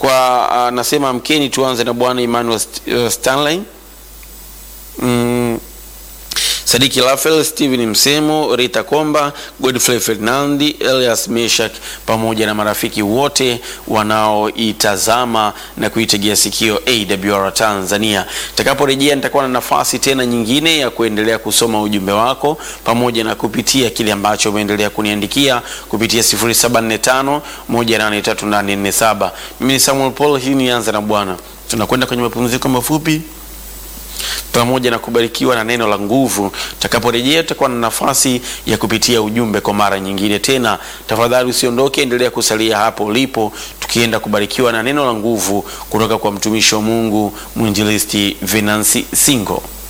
kwa nasema mkeni tuanze na bwana Emmanuel Stanley, Sadiki Rafael, Steven Msemo, Rita Komba, Godfrey Fernandi, Elias Meshak pamoja na marafiki wote wanaoitazama na kuitegea sikio AWR Tanzania. Takaporejea nitakuwa na nafasi tena nyingine ya kuendelea kusoma ujumbe wako pamoja na kupitia kile ambacho umeendelea kuniandikia kupitia 0745183847. Mimi ni Samuel Paul, hii ni Anza na Bwana. Tunakwenda kwenye mapumziko mafupi pamoja na kubarikiwa na neno la nguvu. Takaporejea tutakuwa na nafasi ya kupitia ujumbe kwa mara nyingine tena. Tafadhali usiondoke, endelea kusalia hapo ulipo tukienda kubarikiwa na neno la nguvu kutoka kwa mtumishi wa Mungu mwinjilisti Venansi Singo.